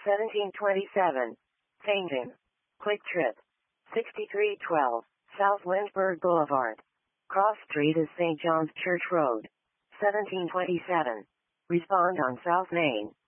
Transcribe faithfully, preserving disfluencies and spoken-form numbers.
seventeen twenty-seven. Painting. Quick Trip. sixty-three twelve. South Lindbergh Boulevard. Cross Street is Saint John's Church Road. seventeen twenty-seven. Respond on South Main.